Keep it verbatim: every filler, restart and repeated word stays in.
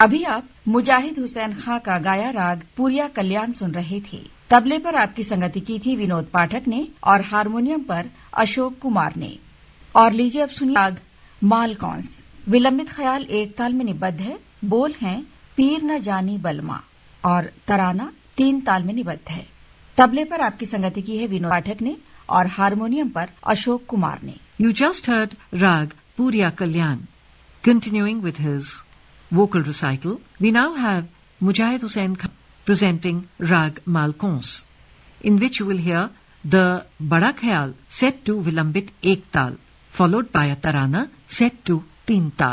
अभी आप मुजाहिद हुसैन खां का गाया राग पूरिया कल्याण सुन रहे थे। तबले पर आपकी संगति की थी विनोद पाठक ने और हारमोनियम पर अशोक कुमार ने। और लीजिए अब सुनिए राग मालकौंस। विलंबित ख्याल एक ताल में निबद्ध है। बोल हैं पीर न जानी बलमा और तराना तीन ताल में निबद्ध है। तबले पर आपकी संगति की है विनोद पाठक ने और हारमोनियम पर अशोक कुमार ने। You just heard Rag Puriya Kalyan. Continuing with his vocal recital, we now have Mujahid Hussain Khan presenting Rag Malkons, in which you will hear the Bada Khayal set to Vilambit Ek Tal, followed by a Tarana set to Teen Tal.